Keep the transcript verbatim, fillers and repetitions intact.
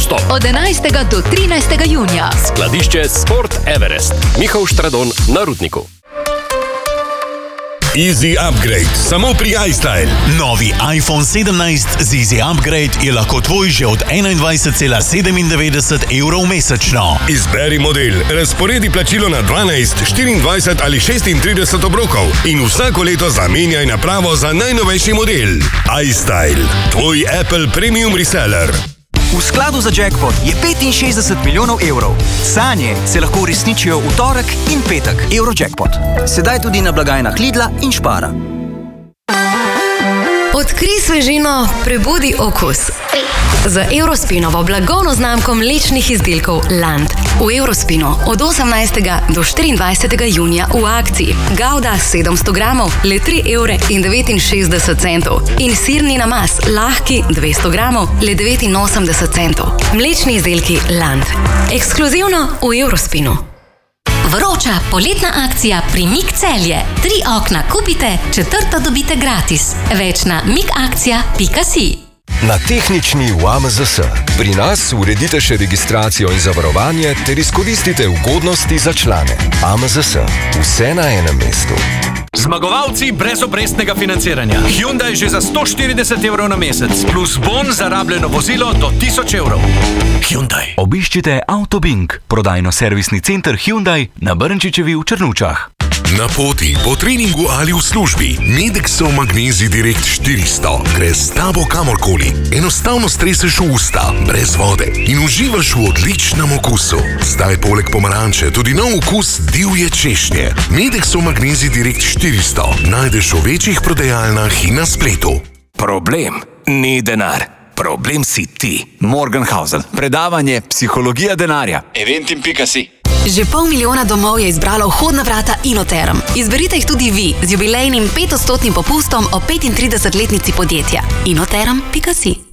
vstop. Od enajstega do trinajstega junija. Skladišče Sport Everest. Mihael Štradon na Rudniku. Easy Upgrade, samo pri iStyle. Novi iPhone sedemnajst z Easy Upgrade je lahko tvoj že od enaindvajset cela sedemindevetdeset evrov mesečno. Izberi model, razporedi plačilo na dvanajst, štiriindvajset ali šestintrideset obrokov in vsako leto zamenjaj napravo za najnovejši model. iStyle, tvoj Apple Premium Reseller. V skladu za jackpot je petinšestdeset milijonov evrov. Sanje se lahko uresničijo v torek in petek. Eurojackpot. Sedaj tudi na blagajnah Lidla in Spara. Odkrij svežino, prebudi okus. Z Eurospinovo blagovno znamko mlečnih izdelkov Land. V Eurospinu od osemnajstega do štiriindvajsetega junija v akciji. Gouda sedemsto gramov, le tri evre in devetinšestdeset centov. In sirni namaz, lahki dvesto gramov, le devetinosemdeset centov. Mlečni izdelki Land. Ekskluzivno v Eurospinu. Vroča poletna akcija pri Mik Celje. Tri okna kupite, četrto dobite gratis. Več na mikakcija pika si. Na tehnični v A M Z S. Pri nas uredite še registracijo in zavarovanje ter izkoristite ugodnosti za člane. A M Z S. Vse na enem mestu. Zmagovalci brezobrestnega financiranja. Hyundai že za sto štirideset evrov na mesec, plus bon za rabljeno vozilo do tisoč evrov. Hyundai. Obiščite Autobink, prodajno-servisni center Hyundai na Brnčičevi v Črnučah. Na poti, po treningu ali v službi, Medexov Magnezij Direkt štiristo gre s tabo kamorkoli. Enostavno streseš v usta, brez vode in uživaš v odličnem okusu. Zdaj poleg pomaranče tudi nov okus divje češnje. Medexov Magnezij Direkt štiristo najdeš v večjih prodajalnah in na spletu. Problem ni denar. Problem si ti. Morgenhausen. Predavanje Psihologija denarja. eventim pika si. Že pol milijona domov je izbralo vhodna vrata Inoterm. Izberite jih tudi vi z jubilejnim petodstotnim popustom o petintridesetletnici podjetja. inoterm pika si.